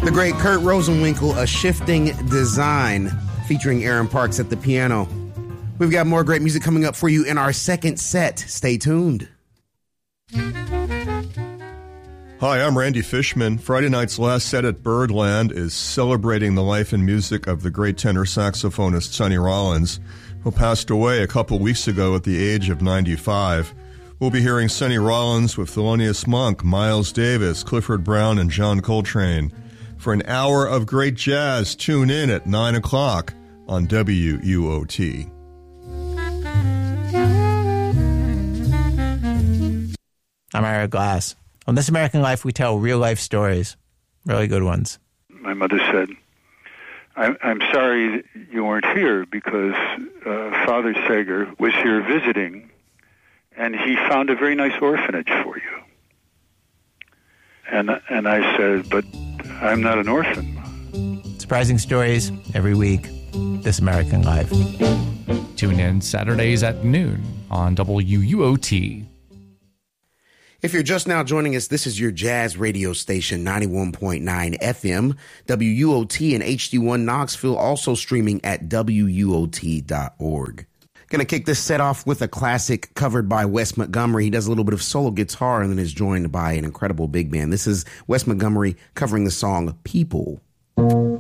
The great Kurt Rosenwinkel, A Shifting Design, featuring Aaron Parks at the piano. We've got more great music coming up for you in our second set. Stay tuned. Hi, I'm Randy Fishman. Friday night's last set at Birdland is celebrating the life and music of the great tenor saxophonist Sonny Rollins, who passed away a couple weeks ago at the age of 95. We'll be hearing Sonny Rollins with Thelonious Monk, Miles Davis, Clifford Brown, and John Coltrane. For an hour of great jazz, tune in at 9 o'clock on WUOT. I'm Ira Glass. On This American Life, we tell real-life stories, really good ones. My mother said, I'm sorry you weren't here because Father Sager was here visiting, and he found a very nice orphanage for you. And I said, but I'm not an orphan. Surprising stories every week. This American Life. Tune in Saturdays at noon on WUOT. If you're just now joining us, this is your jazz radio station, 91.9 FM, WUOT and HD1 Knoxville, also streaming at WUOT.org. Going to kick this set off with a classic covered by Wes Montgomery. He does a little bit of solo guitar and then is joined by an incredible big band. This is Wes Montgomery covering the song People.